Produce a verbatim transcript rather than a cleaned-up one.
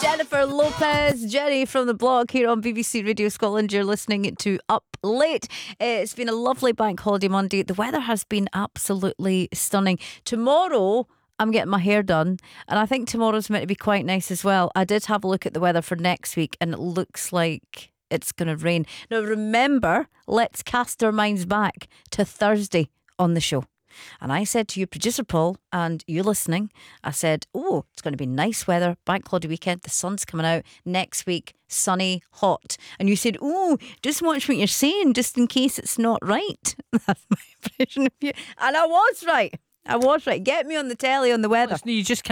Jennifer Lopez, Jenny from the blog here on B B C Radio Scotland. You're listening to Up Late. It's been a lovely bank holiday Monday. The weather has been absolutely stunning. Tomorrow, I'm getting my hair done, and I think tomorrow's meant to be quite nice as well. I did have a look at the weather for next week, and it looks like it's going to rain. Now, remember, let's cast our minds back to Thursday on the show. And I said to you, producer Paul, and you listening, I said, oh, it's going to be nice weather, bank holiday weekend, the sun's coming out, next week, sunny, hot. And you said, oh, just watch what you're saying, just in case it's not right. That's my impression of you. And I was right. I was right. Get me on the telly on the weather. Listen, you just can't